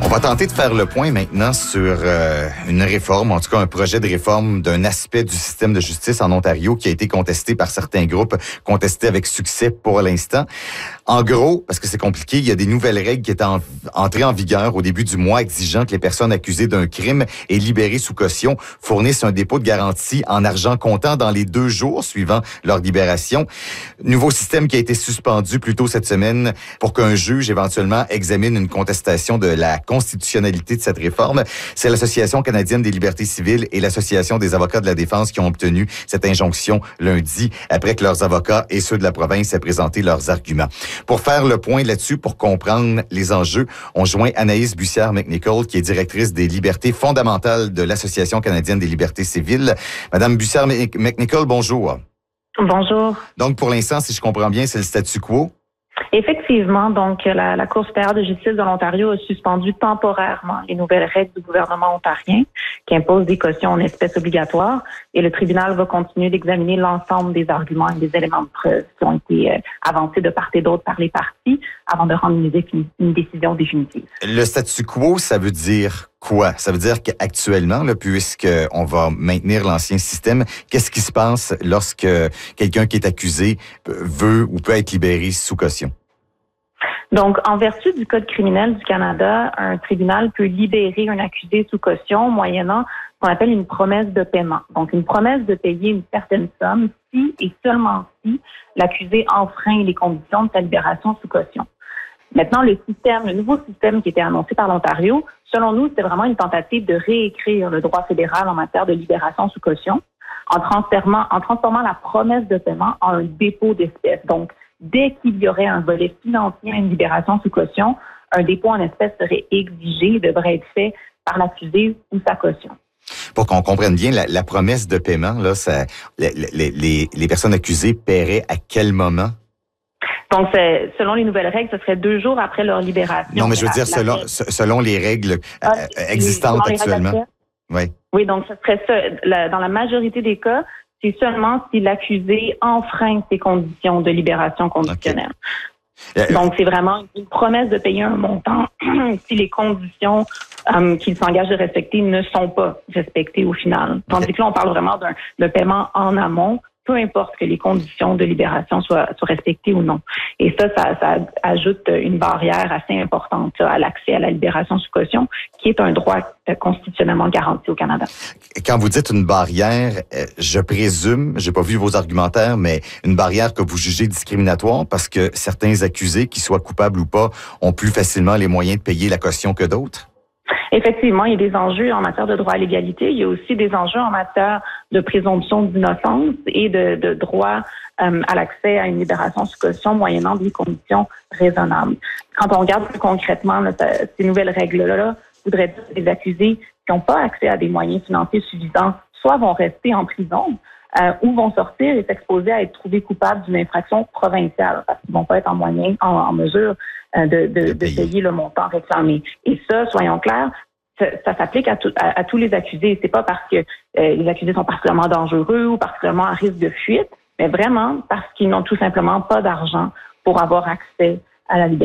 On va tenter de faire le point maintenant sur une réforme, en tout cas un projet de réforme d'un aspect du système de justice en Ontario qui a été contesté par certains groupes, contesté avec succès pour l'instant. En gros, parce que c'est compliqué, il y a des nouvelles règles qui étaient entrées en vigueur au début du mois exigeant que les personnes accusées d'un crime et libérées sous caution fournissent un dépôt de garantie en argent comptant dans les 2 jours suivant leur libération. Nouveau système qui a été suspendu plus tôt cette semaine pour qu'un juge éventuellement examine une contestation de la constitutionnalité de cette réforme. C'est l'Association canadienne des libertés civiles et l'Association des avocats de la défense qui ont obtenu cette injonction lundi après que leurs avocats et ceux de la province aient présenté leurs arguments. Pour faire le point là-dessus, pour comprendre les enjeux, on joint Anaïs Bussière-McNichol, qui est directrice des libertés fondamentales de l'Association canadienne des libertés civiles. Madame Bussière-McNichol, bonjour. Bonjour. Donc, pour l'instant, si je comprends bien, c'est le statu quo? Effectivement, donc la Cour supérieure de justice de l'Ontario a suspendu temporairement les nouvelles règles du gouvernement ontarien qui imposent des cautions en espèces obligatoires et le tribunal va continuer d'examiner l'ensemble des arguments et des éléments de preuve qui ont été avancés de part et d'autre par les parties avant de rendre une décision définitive. Le statu quo, ça veut dire quoi? Ça veut dire qu'actuellement, puisqu'on va maintenir l'ancien système, qu'est-ce qui se passe lorsque quelqu'un qui est accusé veut ou peut être libéré sous caution? Donc, en vertu du Code criminel du Canada, un tribunal peut libérer un accusé sous caution moyennant ce qu'on appelle une promesse de paiement. Donc, une promesse de payer une certaine somme si et seulement si l'accusé enfreint les conditions de sa libération sous caution. Maintenant, le nouveau système qui était annoncé par l'Ontario, selon nous, c'est vraiment une tentative de réécrire le droit fédéral en matière de libération sous caution en transformant la promesse de paiement en un dépôt d'espèces. Donc, dès qu'il y aurait un volet financier à une libération sous caution, un dépôt en espèces serait exigé et devrait être fait par l'accusé ou sa caution. Pour qu'on comprenne bien, la promesse de paiement, là, les personnes accusées paieraient à quel moment? Donc, selon les nouvelles règles, ce serait 2 jours après leur libération. Non, mais je veux dire, selon les règles existantes actuellement. Oui, donc ce serait ça. Dans la majorité des cas, c'est seulement si l'accusé enfreint ses conditions de libération conditionnelle. Okay. Donc, c'est vraiment une promesse de payer un montant si les conditions qu'il s'engage de respecter ne sont pas respectées au final. Tandis que là, on parle vraiment d'un paiement en amont, peu importe que les conditions de libération soient respectées ou non. Et ça ajoute une barrière assez importante à l'accès à la libération sous caution, qui est un droit constitutionnellement garanti au Canada. Quand vous dites une barrière, je présume, j'ai pas vu vos argumentaires, mais une barrière que vous jugez discriminatoire parce que certains accusés, qu'ils soient coupables ou pas, ont plus facilement les moyens de payer la caution que d'autres? Effectivement, il y a des enjeux en matière de droit à l'égalité. Il y a aussi des enjeux en matière de présomption d'innocence et de droit à l'accès à une libération sous caution moyennant des conditions raisonnables. Quand on regarde plus concrètement ces nouvelles règles-là, voudraient dire que les accusés qui n'ont pas accès à des moyens financiers suffisants, soit vont rester en prison, ou vont sortir et s'exposer à être trouvés coupables d'une infraction provinciale parce qu'ils vont pas être en mesure de payer le montant réclamé. Et ça, soyons clairs, ça s'applique à tous les accusés. C'est pas parce que les accusés sont particulièrement dangereux ou particulièrement à risque de fuite, mais vraiment parce qu'ils n'ont tout simplement pas d'argent pour avoir accès à la libération.